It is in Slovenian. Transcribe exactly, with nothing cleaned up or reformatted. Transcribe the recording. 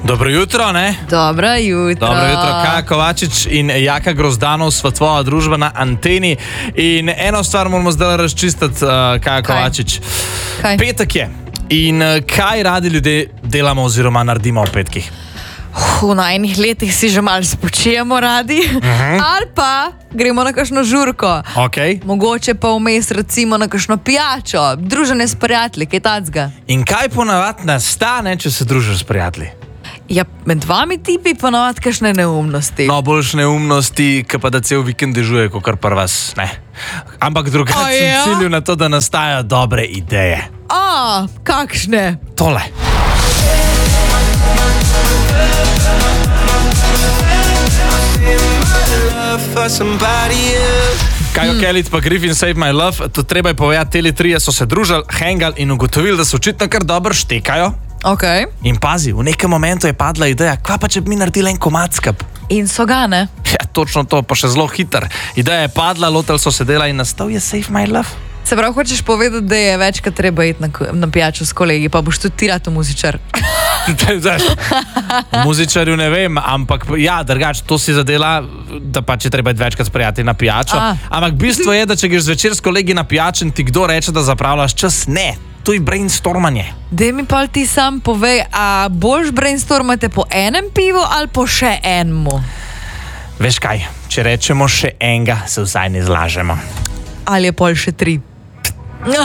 Dobro jutro, ne? Dobro jutro. Dobro jutro, Kaja Kovačič in Jaka Grozdanov sva tvoja družba na Anteni. In eno stvar moramo zdaj razčistiti, uh, Kaja Kovačič. Kaj? Petek je. In uh, kaj radi ljudje delamo oziroma naredimo v petkih? V najnih letih si že malo spočijemo radi, uh-huh. ali pa gremo na kakšno žurko. Okay. Mogoče pa vmes recimo na kakšno pijačo, druženje s prijatelji, kaj tacga. In kaj ponavadi nastane, če se družiš s prijatelji? Ja, med vami tipi ponavadi kakšne neumnosti. No, boljš neumnosti, ki pa da cel vikend dežuje, kot kar pa vas ne. Ampak drugače ja? cilju na to, da nastajajo dobre ideje. A, kakšne? Tole. Kaj Hmm. Kelit pa Griffin Save My Love, to treba je povedati, teli trije so se družili, hengali in ugotovili, da se očitno kar dobro štekajo. Okay. In pazi, v nekem momentu je padla ideja, kva pa če bi mi naredili en komad skup. In so ga, ne? Ja, točno to, pa še zelo hiter. Ideja je padla, loteli so se dela in nastal je Save My Love. Se pravi, hočeš povedati, da je večkrat treba iti na, na pijačo s kolegi, pa boš tudi ti rad muzičar. Muzičarju ne vem, ampak ja, drugače, to si zadela, da pa če treba iti večkrat s prijatelji na pijačo. A. Ampak bistvo je, da če greš zvečer s kolegi na pijačo in ti kdo reče, da zapravljaš čas, ne. To je brainstormanje. Dej mi pa ti sam povej, a boš brainstormate po enem pivu ali po še enemu? Veš kaj, če rečemo še enega, se vsaj ne zlažemo. Ali je pol še tri?